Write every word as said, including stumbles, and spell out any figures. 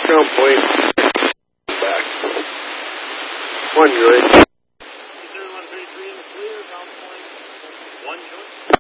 Crown Point. Back. One, Joy. one thirty-three in the clear, Crown Point. One, Joy.